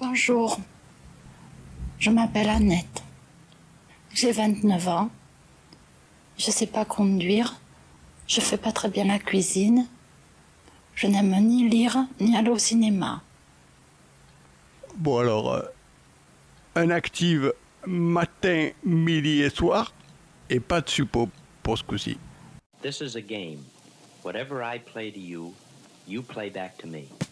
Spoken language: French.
Bonjour, je m'appelle Annette. J'ai 29 ans. Je sais pas conduire. Je fais pas très bien la cuisine. Je n'aime ni lire ni aller au cinéma. Bon alors, un active matin, midi et soir, et pas de suppo pour ce coup-ci. This is a game. Whatever I play to you, you play back to me.